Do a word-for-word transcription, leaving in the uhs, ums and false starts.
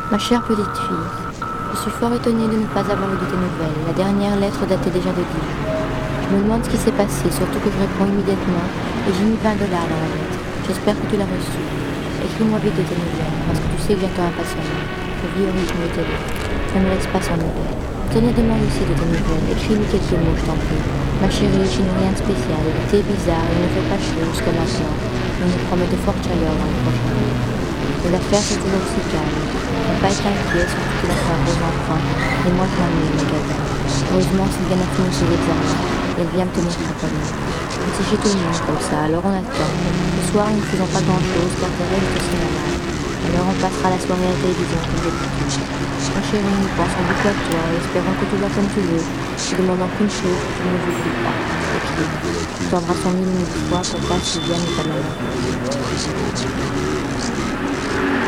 Ma chère petite fille, je suis fort étonnée de ne pas avoir eu de tes nouvelles. La dernière lettre datait déjà de Dijon. Je me demande ce qui s'est passé, surtout que je réponds immédiatement et j'ai mis vingt dollars dans la lettre. J'espère que tu l'as reçue. Écris-moi vite de tes nouvelles, parce que tu sais que j'attends impatiemment. Je vis au rythme de tes lettres. Je ne me laisse pas s'en aller. Tenez, demande aussi de tes nouvelles. Écris-lui quelques mots, je t'en prie. Ma chérie, je n'ai rien de spécial. L'été est bizarre, il ne fait pas chaud jusqu'à maintenant. Mais on nous promet de fortes chaleurs dans les prochains jours. Mais l'affaire c'est toujours aussi calme. Ne pas être inquiet, surtout qu'il a fait un gros emprunt. Et moi je m'ennuie au magasin. Heureusement, c'est bien fini ses examens. Et elle vient me tenir compagnie. Mais c'est chez tout le monde comme ça, alors on attend. Ce soir, nous ne faisons pas grand-chose car Thérèse est aussi malade. Alors on passera la soirée à la télévision comme d'habitude. Ma chérie, nous pensons beaucoup à toi et espérons que tout va comme tu veux. Je te demandons qu'une chose, que tu ne nous oublies pas. Écris. Nous t'embrassons mille et mille fois, papa, Sylviane et ta maman.